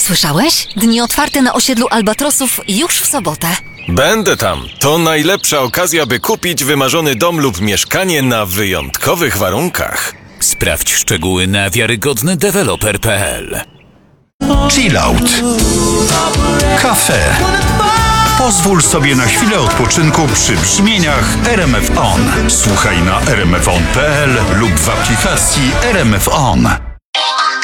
Słyszałeś? Dni otwarte na osiedlu Albatrosów już w sobotę. Będę tam. To najlepsza okazja, by kupić wymarzony dom lub mieszkanie na wyjątkowych warunkach. Sprawdź szczegóły na wiarygodnydeweloper.pl. Chillout. Cafe. Pozwól sobie na chwilę odpoczynku przy brzmieniach RMF On. Słuchaj na rmfon.pl lub w aplikacji RMF On.